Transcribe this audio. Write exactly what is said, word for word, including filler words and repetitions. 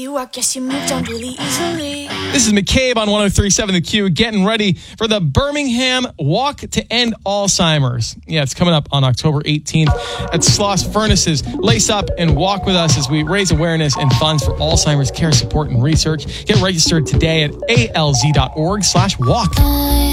you. I guess you moved on really easily. This is McCabe on one oh three point seven The Q, getting ready for the Birmingham Walk to End Alzheimer's. Yeah, it's coming up on October eighteenth at Sloss Furnaces. Lace up and walk with us as we raise awareness and funds for Alzheimer's care support and research. Get registered today at alz.org slash walk.